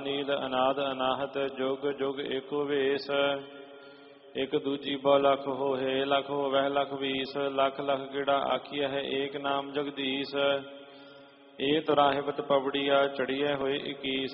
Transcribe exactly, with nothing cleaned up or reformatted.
ਨੀਲ ਅਨਾਦ ਅਨਾਹਤ ਜੁਗ ਜੁਗ ਏਕੋ ਵੇਸ। ਇੱਕ ਦੂਜੀ ਬਹੁ ਲਖ ਹੋਏ ਲਖ ਹੋਵੈ ਲਖ ਵੀਸ ਲੱਖ ਲੱਖ ਕਿਹੜਾ ਆਖੀਆ ਹੈ ਏਕ ਨਾਮ ਜਗਦੀਸ਼। ਇਹ ਤਰਾਹਿਬਤ ਪਵੜੀਆ ਚੜੀਐ ਹੋਏ ਇਕੀਸ